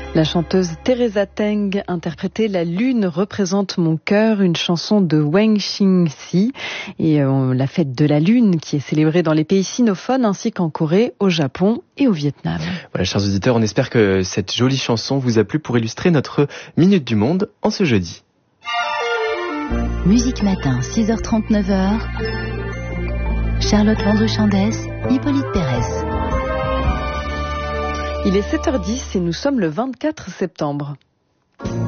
La chanteuse Teresa Teng interprétait La Lune représente mon cœur, une chanson de Wang Xingxi. Et la fête de la Lune qui est célébrée dans les pays sinophones ainsi qu'en Corée, au Japon et au Vietnam. Voilà, chers auditeurs, on espère que cette jolie chanson vous a plu pour illustrer notre Minute du Monde en ce jeudi. Musique Matin, 6h30, 9h. Charlotte Landru-Chandès, Hippolyte Pérez. Il est 7h10 et nous sommes le 24 septembre.